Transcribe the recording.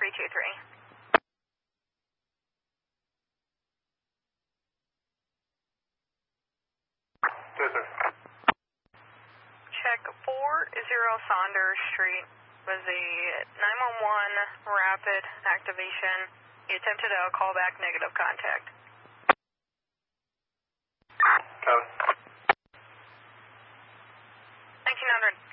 323. Yes, sir. Check 40 Saunders Street was a 911 rapid activation. He attempted a callback, negative contact. Copy. 1900.